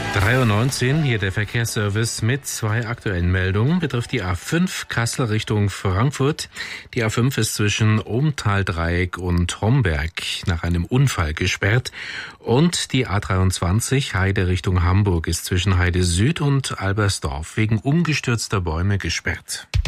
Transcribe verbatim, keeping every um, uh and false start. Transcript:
drei Uhr neunzehn, hier der Verkehrsservice mit zwei aktuellen Meldungen. Betrifft die A fünf Kassel Richtung Frankfurt. Die A fünf ist zwischen Ohmtal-Dreieck und Homberg nach einem Unfall gesperrt. Und die A dreiundzwanzig Heide Richtung Hamburg ist zwischen Heide Süd und Albersdorf wegen umgestürzter Bäume gesperrt.